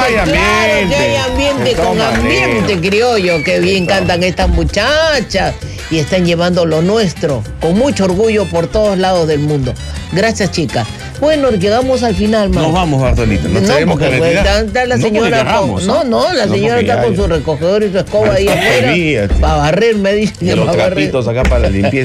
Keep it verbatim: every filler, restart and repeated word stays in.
hay claro ambiente. que hay ambiente, con ambiente criollo. Qué bien cantan estas muchachas. Y están llevando lo nuestro con mucho orgullo por todos lados del mundo. Gracias, chicas. Bueno, llegamos al final, Mau. Nos vamos, Bartolito. Nos no, tenemos porque que pues, retirar. está, está la No, señora porque ya con- vamos, no, ¿ah? no, la No, señora porque está ya, con ya. su recogedor y su escoba ahí afuera Olvídate. para barrer, me dice Y que los va a barrer. trapitos acá para la limpieza.